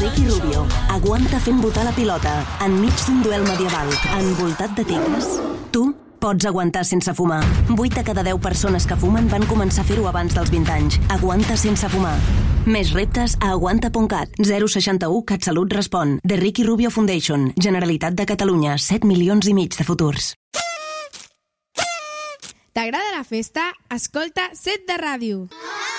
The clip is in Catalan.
Ricky Rubio aguanta fent botar la pilota enmig d'un duel medieval envoltat de tigres. Tu pots aguantar sense fumar. 8 de cada 10 persones que fumen van començar a fer-ho abans dels 20 anys. Aguanta sense fumar. Més reptes a aguanta.cat. 061 CatSalut respon. The Ricky Rubio Foundation. Generalitat de Catalunya. 7 milions i mig de futurs. T'agrada la festa? Escolta Set de Ràdio.